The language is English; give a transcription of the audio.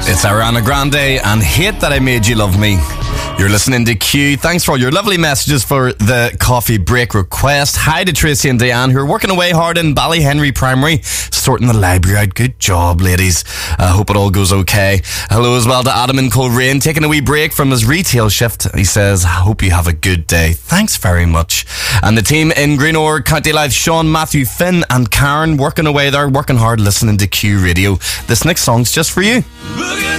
It's Ariana Grande and Hate That I Made You Love Me. You're listening to Q. Thanks for all your lovely messages for the coffee break request. Hi to Tracy and Diane, who are working away hard in Ballyhenry Primary, sorting the library out. Good job, ladies. I hope it all goes okay. Hello as well to Adam in Coleraine, taking a wee break from his retail shift. He says, I hope you have a good day. Thanks very much. And the team in Greenore, County Life, Sean, Matthew, Finn and Karen, working away there, working hard, listening to Q Radio. This next song's just for you.